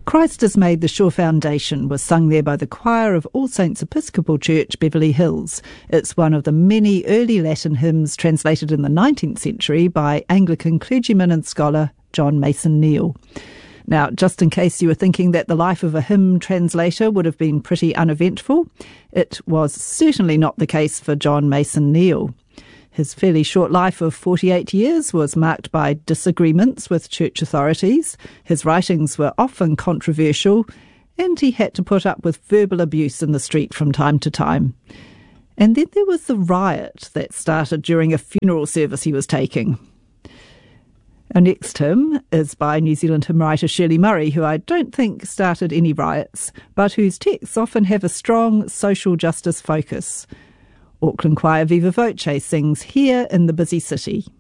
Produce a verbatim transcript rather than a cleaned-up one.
Christ Has Made the Sure Foundation was sung there by the choir of All Saints Episcopal Church, Beverly Hills. It's one of the many early Latin hymns translated in the nineteenth century by Anglican clergyman and scholar John Mason Neale. Now, just in case you were thinking that the life of a hymn translator would have been pretty uneventful, it was certainly not the case for John Mason Neale. His fairly short life of forty-eight years was marked by disagreements with church authorities. His writings were often controversial, and he had to put up with verbal abuse in the street from time to time. And then there was the riot that started during a funeral service he was taking. Our next hymn is by New Zealand hymn writer Shirley Murray, who I don't think started any riots, but whose texts often have a strong social justice focus. Auckland Choir Viva Voce sings Here in the Busy City.